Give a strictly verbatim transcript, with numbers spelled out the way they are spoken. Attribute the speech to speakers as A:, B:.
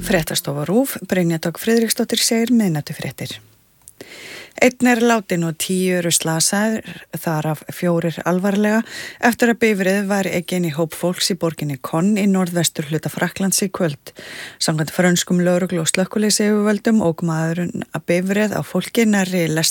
A: Fréttastofa RÚV, Brynja Dögg Friðriksdóttir segir miðnætufréttir. Einn er látin og tíu eru slasaðir, þar af fjórir alvarlega, eftir að bifreið var ekið í hóp fólks í borginni Konn í norðvestur hluta Frakklands í kvöld. Samkvæmt frönskum lögreglu og slökkviliðsyfirvöldum ók maðurinn að bifreið á fólki nærri